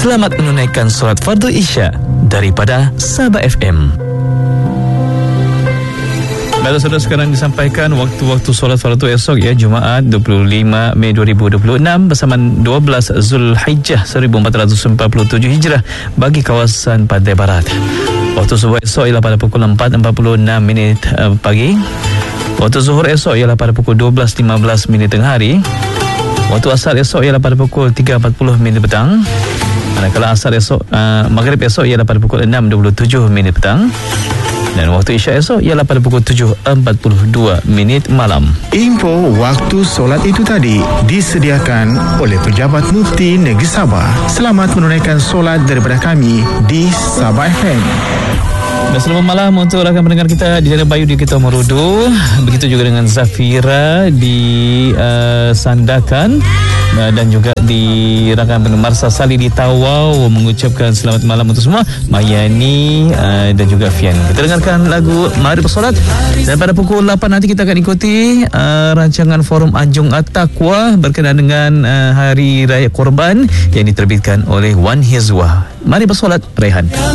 Selamat menunaikan solat fardu Isya daripada Sabah FM. Baiklah saudara, sekarang disampaikan waktu-waktu solat fardu esok ya, Jumaat 25 Mei 2026 bersama 12 Zulhijjah 1447 Hijrah bagi kawasan Pantai Barat. Waktu subuh esok ialah pada pukul 4.46 pagi. Waktu zuhur esok ialah pada pukul 12.15 tengah hari. Waktu asar esok ialah pada pukul 3.40 petang. Manakala asar esok, maghrib esok ialah pada pukul 6.27 petang. Dan waktu Isya esok ialah pada pukul 7.42 malam. Info waktu solat itu tadi disediakan oleh Pejabat Mufti Negeri Sabah. Selamat menunaikan solat daripada kami di Sabah FM. Dan selamat malam untuk rakan pendengar kita di Dana Bayu di Kita Merudu. Begitu juga dengan Zafira di Sandakan. Dan juga di rakan pendengar Marsa Sali di Tawau mengucapkan selamat malam untuk semua. Mayani dan juga Fian. Kita dengarkan lagu Mari Bersolat. Dan pada pukul 8 nanti kita akan ikuti rancangan Forum Anjung At-Taqwa berkenaan dengan Hari Raya Korban yang diterbitkan oleh Wan Hizwah. Mari bersolat, Rehan.